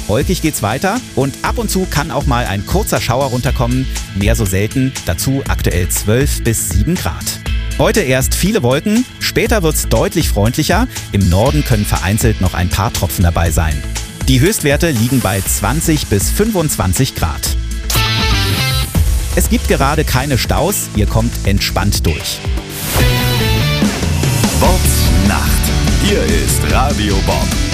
Wolkig geht's weiter und ab und zu kann auch mal ein kurzer Schauer runterkommen. Mehr so selten, dazu aktuell 12 bis 7 Grad. Heute erst viele Wolken, später wird's deutlich freundlicher. Im Norden können vereinzelt noch ein paar Tropfen dabei sein. Die Höchstwerte liegen bei 20 bis 25 Grad. Es gibt gerade keine Staus, ihr kommt entspannt durch. Bobbs Nacht. Hier ist Radio Bob.